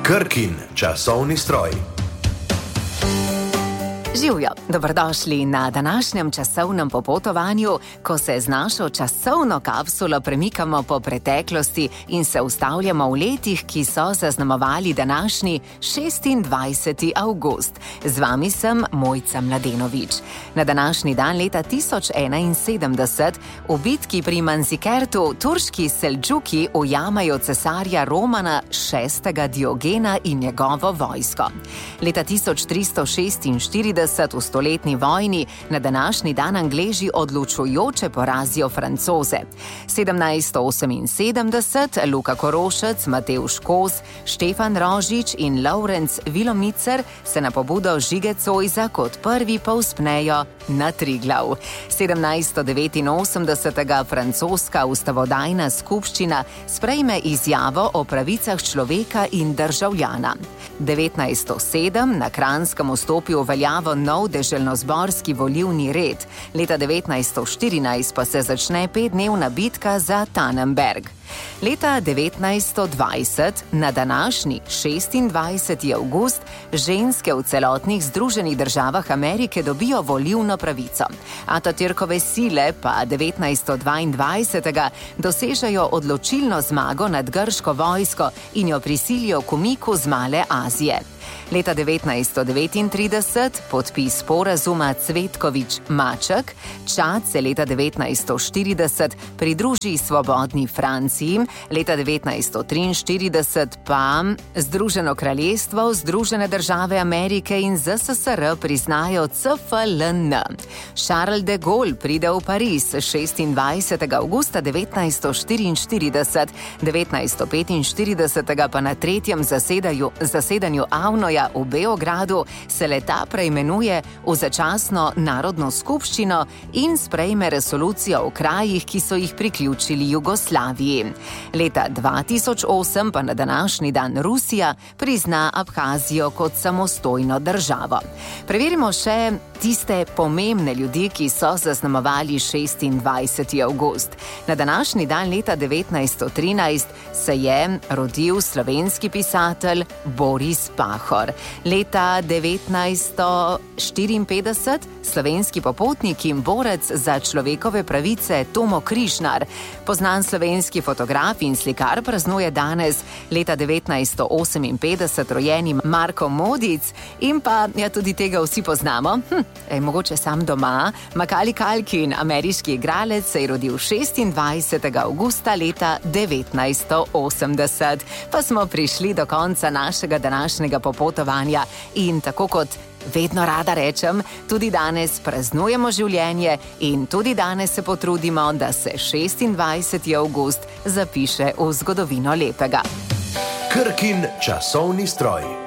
Krkin časovni stroj. Živjo, dobrodošli na današnjem časovnem popotovanju, ko se z našo časovno kapsulo premikamo po preteklosti in se ustavljamo v letih, ki so zaznamovali današnji 26. avgust. Z vami sem Mojca Mladenovič. Na današnji dan leta 1071 v bitki pri Manzikertu turški Seldžuki ujamajo cesarja Romana VI. Diogena in njegovo vojsko. Leta 1346 v stoletni vojni na današnji dan Angleži odločujoče porazijo Francoze. 1778 Luka Korošec, Matevž Kos, Štefan Rožič in Lovrenc Vilomicer se na pobudo Žige Zoisa kot prvi povzpnejo na Triglav. 1789 francoska ustavodajna skupščina sprejme izjavo o pravicah človeka in državljana. 1907 na Kranjskem vstopi v veljavo nov deželnozborski volilni red. Leta 1914 pa se začne 5-dnevna bitka za Tannenberg. Leta 1920, na današnji 26. avgust, ženske v celotnih Združenih državah Amerike dobijo volilno pravico. Atatürkove sile pa 1922. dosežejo odločilno zmago nad grško vojsko in jo prisilijo k umiku z Male Azije. Leta 1939 podpis sporazuma Cvetković-Maček, Čad se leta 1940 pridruži svobodni Franciji, leta 1943 pa Združeno kraljestvo, Združene države Amerike in ZSSR priznajo CFLN. Charles de Gaulle pride v Pariz 26. avgusta 1944, 1945 pa na tretjem zasedanju Avnoja v Beogradu se leta preimenuje v začasno narodno skupščino in sprejme resolucijo o krajih, ki so jih priključili Jugoslaviji. Leta 2008 pa na današnji dan Rusija prizna Abhazijo kot samostojno državo. Preverimo še tiste pomembne ljudi, ki so zaznamovali 26. avgust. Na današnji dan leta 1913 se je rodil slovenski pisatelj Boris Pahor. Leta 1954 slovenski popotnik in borec za človekove pravice Tomo Križnar. Poznan slovenski fotograf in slikar praznuje danes. Leta 1958 rojeni Marko Modic in pa, ja, tudi tega vsi poznamo, mogoče sam doma, Macaulay Culkin, ameriški igralec, se je rodil 26. avgusta leta 1980. Pa smo prišli do konca našega današnjega popotovanja in tako kot vedno rada rečem, tudi danes praznujemo življenje in tudi danes se potrudimo, da se 26. avgust zapiše v zgodovino lepega. Krkin časovni stroj.